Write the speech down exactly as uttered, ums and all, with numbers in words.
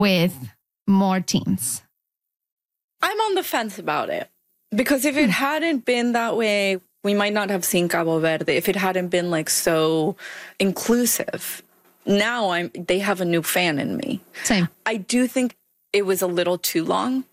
with more teams? I'm on the fence about it. Because if it hadn't been that way, we might not have seen Cabo Verde. If it hadn't been like so inclusive, now I'm they have a new fan in me. Same. I do think it was a little too long.